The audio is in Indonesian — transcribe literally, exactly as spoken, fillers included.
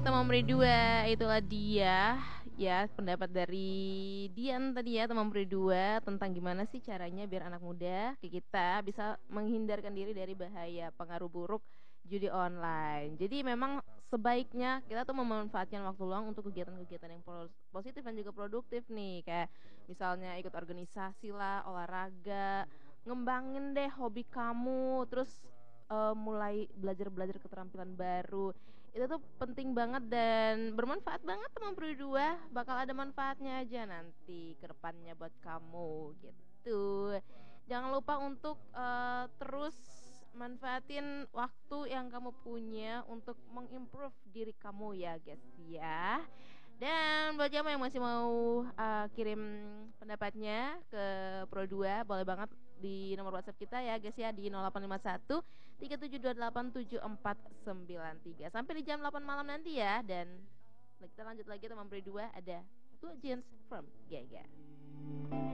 teman Pri dua, itulah dia ya pendapat dari Dian tadi ya teman Pri dua tentang gimana sih caranya biar anak muda kayak kita bisa menghindarkan diri dari bahaya pengaruh buruk judi online. Jadi memang sebaiknya kita tuh memanfaatkan waktu luang untuk kegiatan-kegiatan yang pos- positif dan juga produktif nih, kayak misalnya ikut organisasi lah, olahraga, ngembangin deh hobi kamu, terus eh, mulai belajar-belajar keterampilan baru. Itu tuh penting banget dan bermanfaat banget teman Pro dua, bakal ada manfaatnya aja nanti ke depannya buat kamu gitu. Jangan lupa untuk eh, terus manfaatin waktu yang kamu punya untuk mengimprove diri kamu ya guys ya. Dan buat kamu yang masih mau uh, kirim pendapatnya ke Pro dua, boleh banget di nomor WhatsApp kita ya guys ya, di nol delapan lima satu tiga tujuh dua delapan tujuh empat sembilan tiga sampai di jam delapan malam nanti ya. Dan kita lanjut lagi teman Pro dua, ada dua Jeans from Gaga.